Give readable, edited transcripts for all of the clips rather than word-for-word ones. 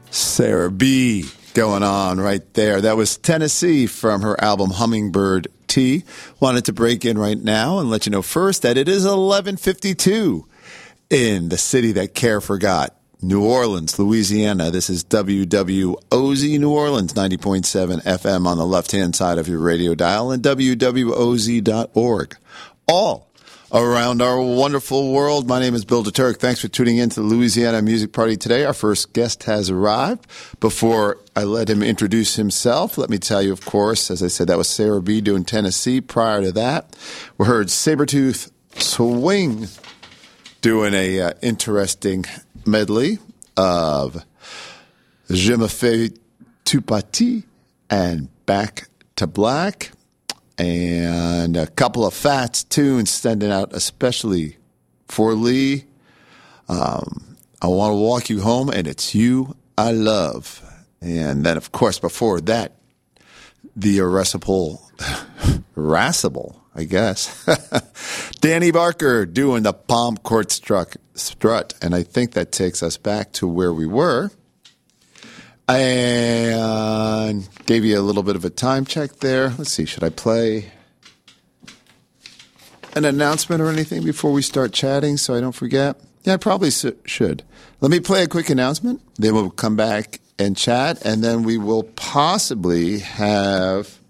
Sarah B. going on right there. That was Tennessee from her album Hummingbird Tea. Wanted to break in right now and let you know first that it is 11:52 in the city that care forgot, New Orleans, Louisiana. This is WWOZ New Orleans, 90.7 FM on the left-hand side of your radio dial, and WWOZ.org. All around our wonderful world. My name is Bill DeTurk. Thanks for tuning in to the Louisiana Music Party today. Our first guest has arrived. Before I let him introduce himself, let me tell you, of course, as I said, that was Sarah B. doing Tennessee. Prior to that, we heard Sabretooth Swing doing a interesting medley of Je me fais tout petit and Back to Black. And a couple of Fats tunes standing out especially for Lee. I Want to Walk You Home, and It's You I Love. And then, of course, before that, the irascible, I guess, Danny Barker doing the Palm Court Strut. And I think that takes us back to where we were. And gave you a little bit of a time check there. Let's see, should I play an announcement or anything before we start chatting so I don't forget? Yeah, I probably should. Let me play a quick announcement. Then we'll come back and chat, and then we will possibly have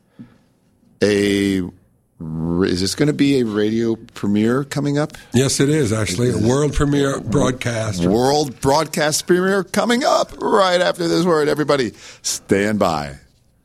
is this going to be a radio premiere coming up? Yes, it is, actually. A world premiere broadcast. World broadcast premiere coming up right after this word. Everybody, stand by.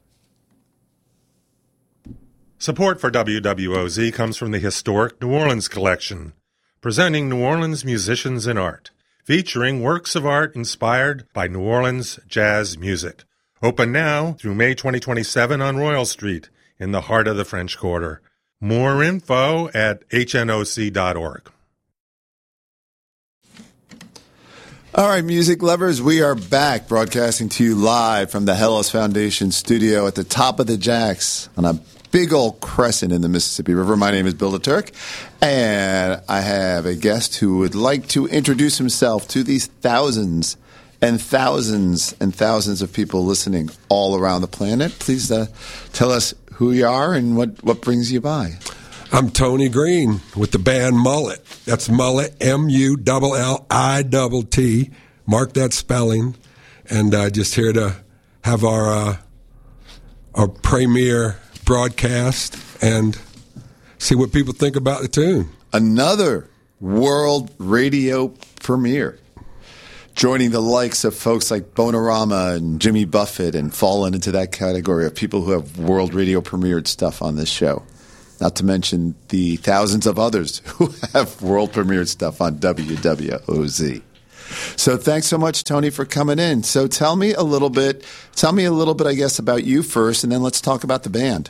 Support for WWOZ comes from the Historic New Orleans Collection, presenting New Orleans musicians and art, featuring works of art inspired by New Orleans jazz music. Open now through May 2027 on Royal Street in the heart of the French Quarter. More info at hnoc.org. All right, music lovers, we are back broadcasting to you live from the Hellas Foundation studio at the top of the Jacks on a big old crescent in the Mississippi River. My name is Bill DeTurk, and I have a guest who would like to introduce himself to these thousands and thousands and thousands of people listening all around the planet. Please tell us who you are and what brings you by. I'm Tony Green with the band Mullet. That's Mullet, M-U-L-L-I-T-T. Mark that spelling. And just here to have our premiere broadcast and see what people think about the tune. Another world radio premiere. Joining the likes of folks like Bonarama and Jimmy Buffett and falling into that category of people who have world radio premiered stuff on this show. Not to mention the thousands of others who have world premiered stuff on WWOZ. So thanks so much, Tony, for coming in. So tell me a little bit, I guess, about you first, and then let's talk about the band.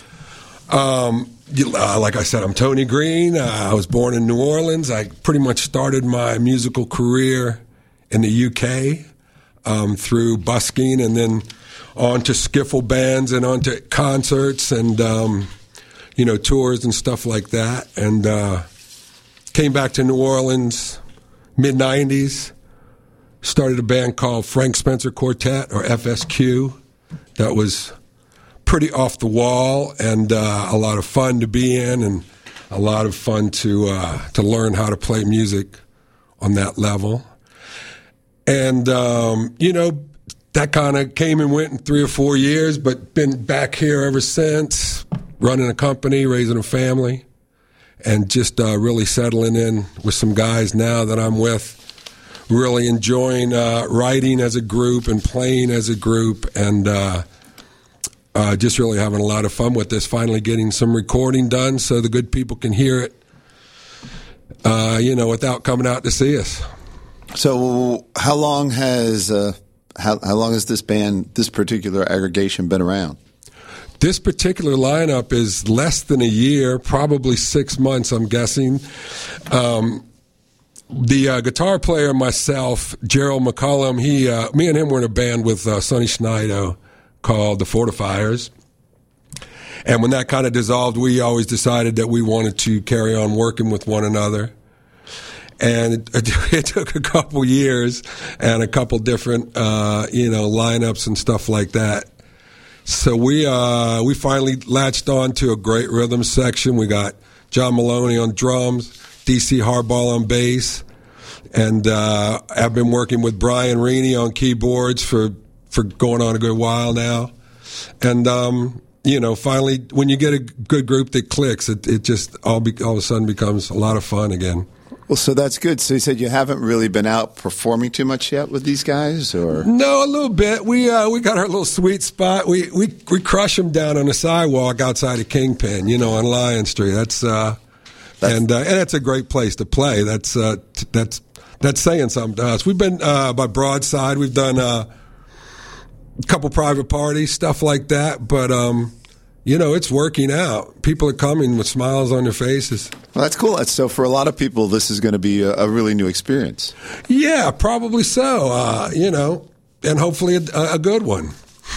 Like I said, I'm Tony Green. I was born in New Orleans. I pretty much started my musical career in the UK through busking and then on to skiffle bands and on to concerts and, tours and stuff like that. And came back to New Orleans mid-'90s, started a band called Frank Spencer Quartet, or FSQ. That was pretty off the wall and a lot of fun to be in and a lot of fun to learn how to play music on that level. And, that kind of came and went in 3 or 4 years, but been back here ever since, running a company, raising a family, and just really settling in with some guys now that I'm with, really enjoying writing as a group and playing as a group, and just really having a lot of fun with this, finally getting some recording done so the good people can hear it, without coming out to see us. So how long has this band, this particular aggregation, been around? This particular lineup is less than a year, probably 6 months, I'm guessing. The guitar player, myself, Gerald McCullum, me and him were in a band with Sonny Schneider called The Fortifiers. And when that kind of dissolved, we always decided that we wanted to carry on working with one another. And it took a couple years and a couple different, lineups and stuff like that. So we finally latched on to a great rhythm section. We got John Maloney on drums, DC Hardball on bass, and I've been working with Brian Reaney on keyboards for going on a good while now. And finally, when you get a good group that clicks, it just all of a sudden becomes a lot of fun again. Well, so that's good. So you said you haven't really been out performing too much yet with these guys, or? No, a little bit. We got our little sweet spot. We crush them down on the sidewalk outside of Kingpin, on Lion Street. And that's a great place to play. That's saying something to us. We've been by Broadside. We've done a couple private parties, stuff like that. But it's working out. People are coming with smiles on their faces. Well, that's cool. So for a lot of people, this is going to be a really new experience. Yeah, probably so. And hopefully a good one.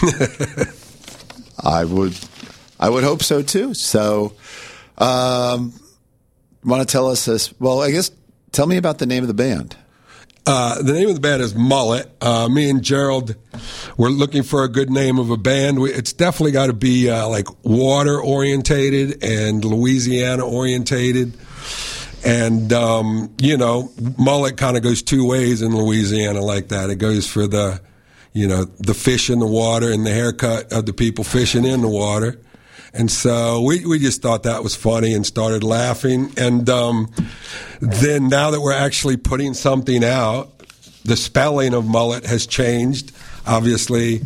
I would hope so too. So, want to tell us this? Well, I guess tell me about the name of the band. The name of the band is Mullet. Me and Gerald were looking for a good name of a band. It's definitely got to be like water orientated and Louisiana orientated. And, Mullet kind of goes two ways in Louisiana like that. It goes for the fish in the water and the haircut of the people fishing in the water. And so we just thought that was funny and started laughing. And then now that we're actually putting something out, the spelling of Mullet has changed. Obviously,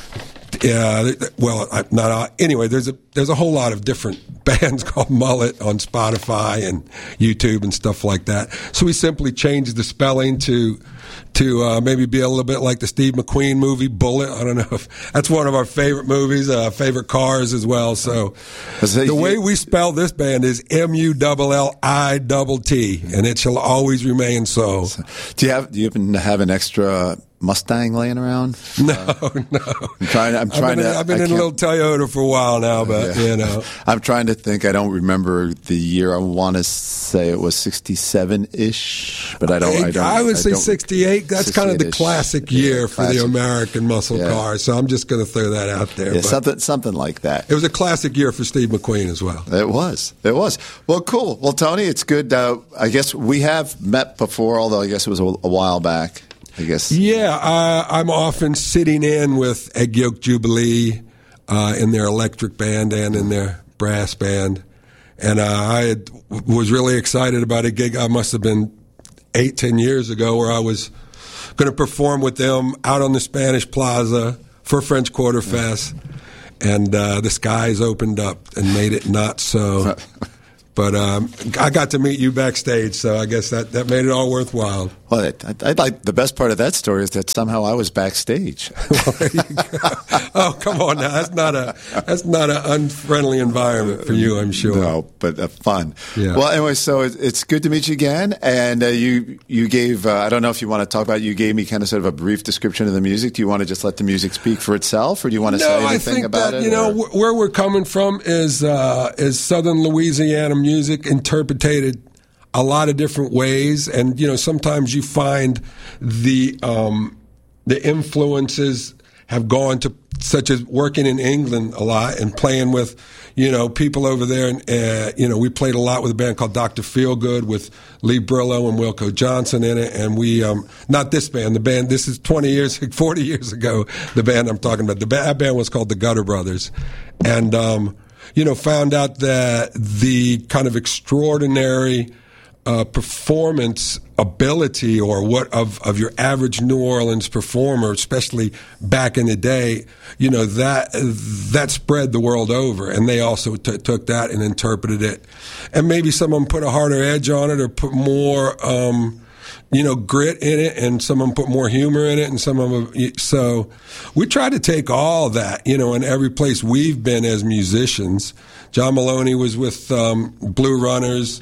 anyway, there's a whole lot of different bands called Mullet on Spotify and YouTube and stuff like that. So we simply changed the spelling to maybe be a little bit like the Steve McQueen movie Bullet. I don't know if that's one of our favorite movies, favorite cars as well. So the way we spell this band is Mullitt, and it shall always remain so. Do you even have an extra Mustang laying around? No. I've been in a little Toyota for a while now, but I'm trying to think. I don't remember the year. I want to say it was 67-ish, but I don't. I would say 68. That's kind of the classic year for the American muscle car. So I'm just going to throw that out there. Yeah, something like that. It was a classic year for Steve McQueen as well. It was. Well, cool. Well, Tony, it's good. I guess we have met before, although I guess it was a while back. I guess. Yeah, I'm often sitting in with Egg Yolk Jubilee in their electric band and in their brass band. And I was really excited about a gig. I must have been 8-10 years ago where I was going to perform with them out on the Spanish Plaza for French Quarter Fest. And the skies opened up and made it not so. But I got to meet you backstage, so I guess that made it all worthwhile. Well, I'd like the best part of that story is that somehow I was backstage. Oh, come on now, that's not an unfriendly environment for you, I'm sure. No, but fun. Yeah. Well, anyway, so it's good to meet you again. And you gave I don't know if you want to talk about. You gave me kind of sort of a brief description of the music. Do you want to just let the music speak for itself, or do you want to say anything about it? No, I think that where we're coming from is Southern Louisiana music interpreted a lot of different ways, and sometimes you find the influences have gone to, such as working in England a lot and playing with people over there, and we played a lot with a band called Dr. Feelgood with Lee Brillo and Wilco Johnson in it, and we not this band, the band, this is 40 years ago, the band I'm talking about, that band was called the Gutter Brothers, and found out that the kind of extraordinary performance ability or what of your average New Orleans performer, especially back in the day, that spread the world over, and they also took that and interpreted it, and maybe some of them put a harder edge on it or put more grit in it, and some of them put more humor in it, and some of them. So we try to take all that, in every place we've been as musicians. John Maloney was with Blue Runners.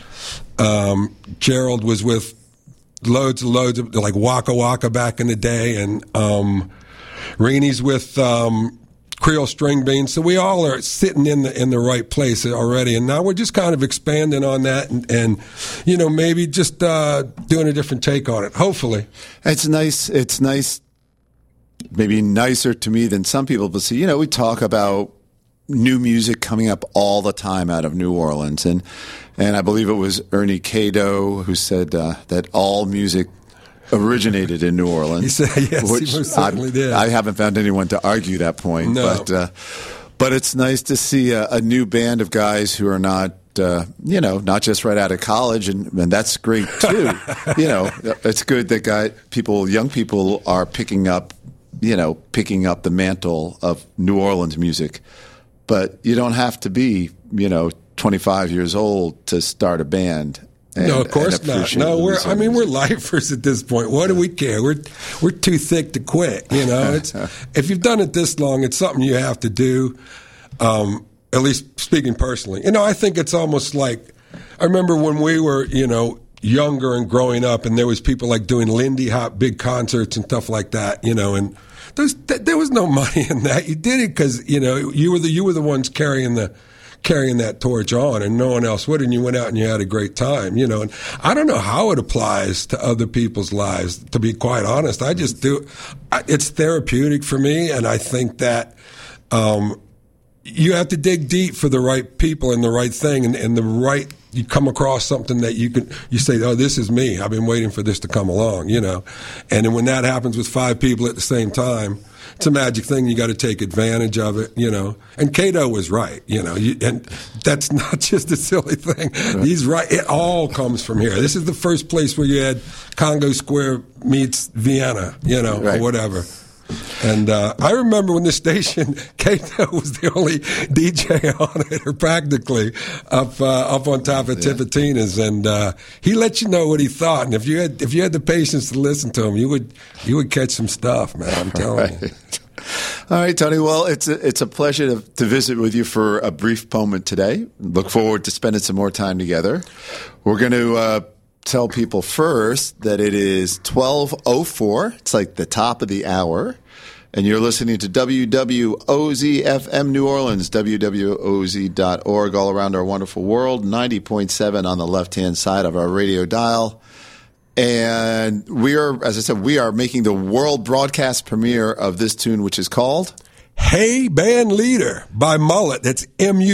Gerald was with loads of like Waka Waka back in the day, and Rainey's with Creole string bean. So we all are sitting in the right place already, and now we're just kind of expanding on that, and maybe just doing a different take on it. Hopefully, it's nice. It's nice. Maybe nicer to me than some people, but see, we talk about new music coming up all the time out of New Orleans, and I believe it was Ernie Cato who said that all music originated in New Orleans. He said, yes, he most certainly did. I haven't found anyone to argue that point, no. But it's nice to see a new band of guys who are not not just right out of college, and that's great too. It's good that young people are picking up the mantle of New Orleans music. But you don't have to be, 25 years old to start a band. No, of course not. No, we're lifers at this point. What do we care? We're too thick to quit. If you've done it this long, it's something you have to do. At least speaking personally, I think it's almost like I remember when we were, younger and growing up, and there was people like doing Lindy Hop big concerts and stuff like that, and there was no money in that. You did it because you were the ones carrying that torch on, and no one else would, and you went out and you had a great time, and I don't know how it applies to other people's lives, to be quite honest. I just do. It's therapeutic for me, and I think that you have to dig deep for the right people and the right thing, and the right. You come across something that you say, oh, this is me. I've been waiting for this to come along, And then when that happens with 5 people at the same time, it's a magic thing. You got to take advantage of it, And Cato was right, and that's not just a silly thing. Right. He's right. It all comes from here. This is the first place where you had Congo Square meets Vienna, right. Or whatever. And I remember when the station, Cato was the only DJ on it, or practically, up on top of Tipitina's, and he let you know what he thought. And if you had the patience to listen to him, you would catch some stuff, man. I'm telling you. All right, Tony. Well, it's a pleasure to visit with you for a brief moment today. Look forward to spending some more time together. We're going to tell people first that it is 12:04. It's like the top of the hour. And you're listening to WWOZ-FM New Orleans, WWOZ.org, all around our wonderful world, 90.7 on the left-hand side of our radio dial. And we are making the world broadcast premiere of this tune, which is called Hey Band Leader by Mullet. That's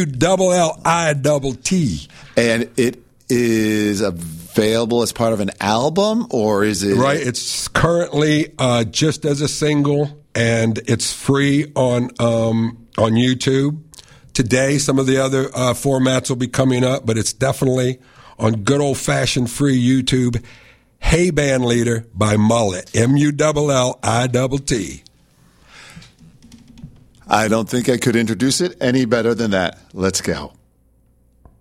Mullitt. And it is available as part of an album, or is it? Right. It's currently just as a single. And it's free on YouTube. Today, some of the other formats will be coming up, but it's definitely on good old-fashioned free YouTube. Hey Band Leader by Mullet, Mullitt. I don't think I could introduce it any better than that. Let's go.